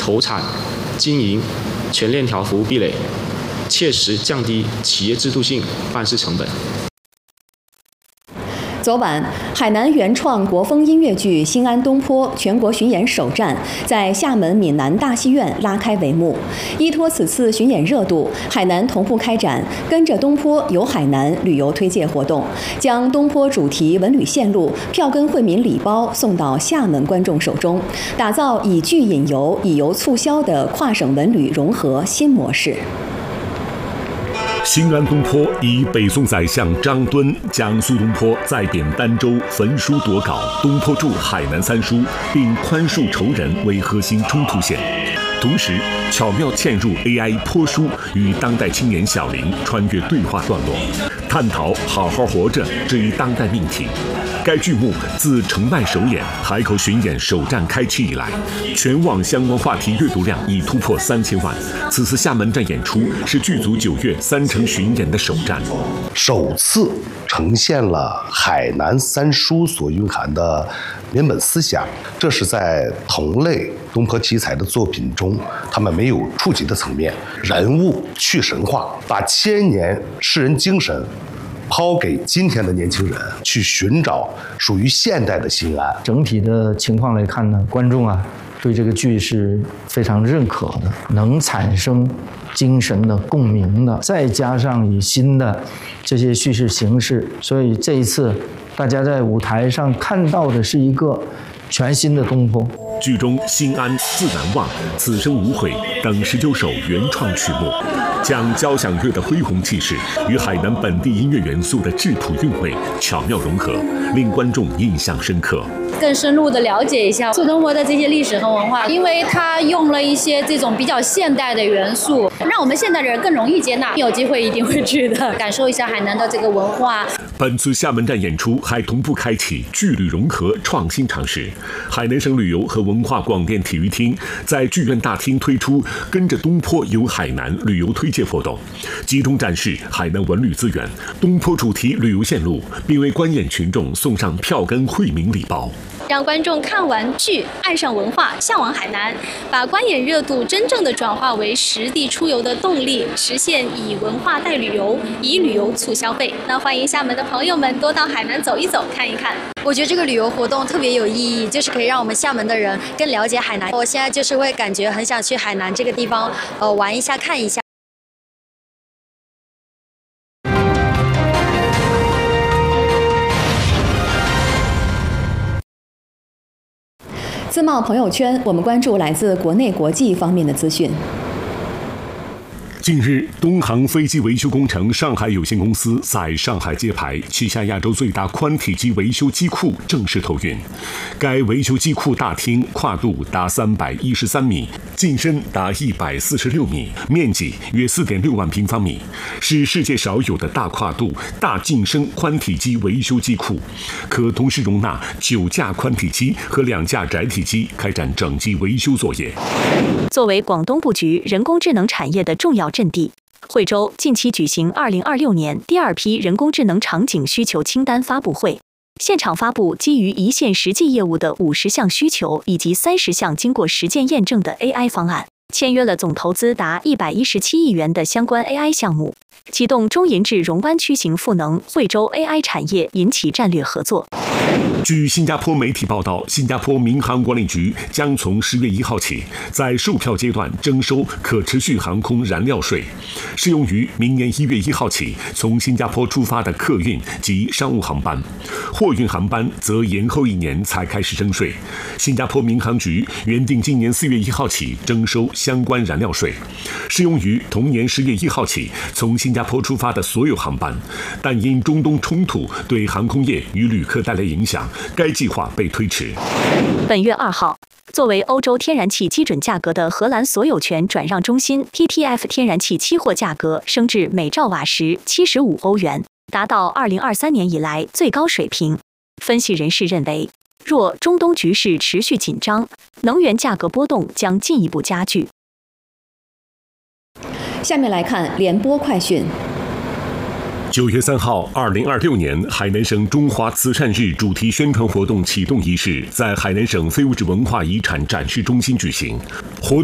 投产、经营全链条服务壁垒，切实降低企业制度性办事成本。 昨晚，海南原创国风音乐剧《新安东坡》全国巡演首站在厦门闽南大戏院拉开帷幕。依托此次巡演热度，海南同步开展“跟着东坡游海南”旅游推介活动，将东坡主题文旅线路票根惠民礼包送到厦门观众手中，打造以剧引游、以游促销的跨省文旅融合新模式。 新安东坡以北宋宰相张敦将苏东坡再贬儋州焚书夺稿，东坡驻海南三书，并宽恕仇人为核心冲突线，同时巧妙嵌入 AI 坡书与当代青年小林穿越对话段落，探讨“好好活着”这一当代命题。该剧目自城外首演、海口巡演首站开启以来，全网相关话题阅读量已突破3000万。此次厦门站演出是剧组9月3城巡演的首站， 首次呈现了海南三书所蕴含的原本思想，这是在同类东坡题材的作品中他们没有触及的层面。人物去神话，把千年世人精神抛给今天的年轻人，去寻找属于现代的新安。 整体的情况来看呢，观众对这个剧是非常认可的，能产生精神的共鸣的，再加上以新的这些叙事形式，所以这一次大家在舞台上看到的是一个全新的东坡。 剧中《新安》《自难忘》《此生无悔》等19首原创曲目，将交响乐的恢宏气势与海南本地音乐元素的质朴韵味巧妙融合，令观众印象深刻。 更深入的了解一下苏东坡的这些历史和文化，因为他用了一些这种比较现代的元素，让我们现代的人更容易接纳。有机会一定会去的，感受一下海南的这个文化。 本次厦门站演出还同步开启剧旅融合创新尝试。海南省旅游和文化广电体育厅在剧院大厅推出“跟着东坡游海南”旅游推介活动，集中展示海南文旅资源、东坡主题旅游线路，并为观演群众送上票根惠民礼包。 让观众看完剧爱上文化，向往海南，把观演热度真正的转化为实地出游的动力，实现以文化带旅游，以旅游促消费。那欢迎厦门的朋友们多到海南走一走看一看。 我觉得这个旅游活动特别有意义，就是可以让我们厦门的人更了解海南。我现在就是会感觉很想去海南这个地方玩一下看一下。 自贸朋友圈，我们关注来自国内国际方面的资讯。 近日，东航飞机维修工程上海有限公司在上海揭牌，旗下亚洲最大宽体机维修机库正式投运。该维修机库大厅跨度达313米，进深达146米，面积约4.6万平方米，是世界少有的大跨度、大进深宽体机维修机库，可同时容纳9架宽体机和2架窄体机开展整机维修作业。 作为广东布局人工智能产业的重要阵地，惠州近期举行2026年第2批人工智能场景需求清单发布会，现场发布基于一线实际业务的50项需求以及30项经过实践验证的 AI 方案，签约了总投资达117亿元的相关 AI 项目，启动中银至蓉湾区型赋能惠州 AI 产业引起战略合作。 据新加坡媒体报道，新加坡民航管理局将从10月1号起，在售票阶段征收可持续航空燃料税，适用于明年1月1号起从新加坡出发的客运及商务航班，货运航班则延后1年才开始征税。新加坡民航局原定今年4月1号起征收相关燃料税，适用于同年10月1号起从新加坡出发的所有航班，但因中东冲突对航空业与旅客带来影响，该计划被推迟。 本月2号，作为欧洲天然气基准价格的荷兰所有权转让中心 TTF 天然气期货价格升至每兆瓦时75欧元，达到2023年以来最高水平。分析人士认为，若中东局势持续紧张，能源价格波动将进一步加剧。 下面来看联播快讯。 9月3号，2026年海南省中华慈善日主题宣传活动启动仪式在海南省非物质文化遗产展示中心举行。活动